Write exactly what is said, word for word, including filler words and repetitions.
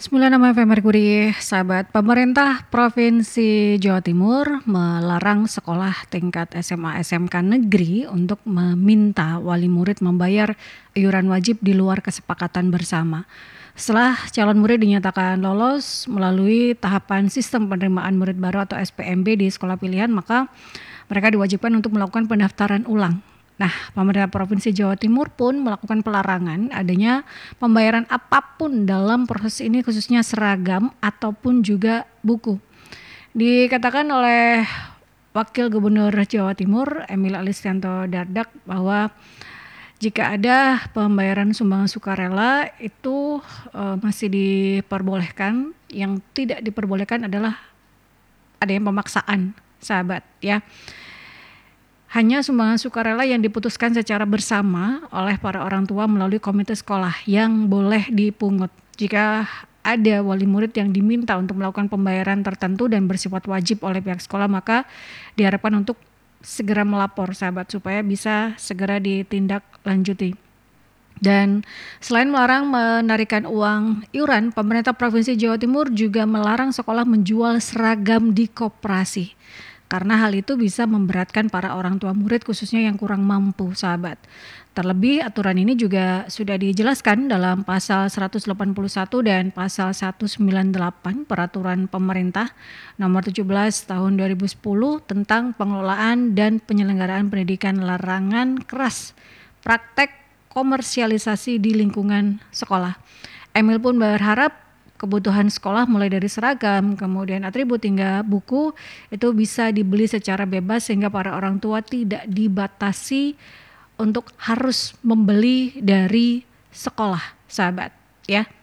sembilan puluh enam F M Merkuri, sahabat. Pemerintah Provinsi Jawa Timur melarang sekolah tingkat S M A S M K negeri untuk meminta wali murid membayar iuran wajib di luar kesepakatan bersama. Setelah calon murid dinyatakan lolos melalui tahapan sistem penerimaan murid baru atau S P M B di sekolah pilihan, maka mereka diwajibkan untuk melakukan pendaftaran ulang. Nah, pemerintah Provinsi Jawa Timur pun melakukan pelarangan adanya pembayaran apapun dalam proses ini, khususnya seragam ataupun juga buku. Dikatakan oleh Wakil Gubernur Jawa Timur Emil Alistianto Dardak bahwa jika ada pembayaran sumbangan sukarela itu uh, masih diperbolehkan. Yang tidak diperbolehkan adalah adanya pemaksaan, sahabat, ya. Hanya sumbangan sukarela yang diputuskan secara bersama oleh para orang tua melalui komite sekolah yang boleh dipungut. Jika ada wali murid yang diminta untuk melakukan pembayaran tertentu dan bersifat wajib oleh pihak sekolah, maka diharapkan untuk segera melapor, sahabat, supaya bisa segera ditindaklanjuti. Dan selain melarang menarikan uang iuran, pemerintah Provinsi Jawa Timur juga melarang sekolah menjual seragam di koperasi. Karena hal itu bisa memberatkan para orang tua murid, khususnya yang kurang mampu, sahabat. Terlebih aturan ini juga sudah dijelaskan dalam pasal seratus delapan puluh satu dan pasal seratus sembilan puluh delapan Peraturan Pemerintah nomor tujuh belas tahun dua ribu sepuluh tentang pengelolaan dan penyelenggaraan pendidikan, larangan keras praktek komersialisasi di lingkungan sekolah. Emil pun berharap kebutuhan sekolah mulai dari seragam, kemudian atribut hingga buku itu bisa dibeli secara bebas sehingga para orang tua tidak dibatasi untuk harus membeli dari sekolah, sahabat, ya.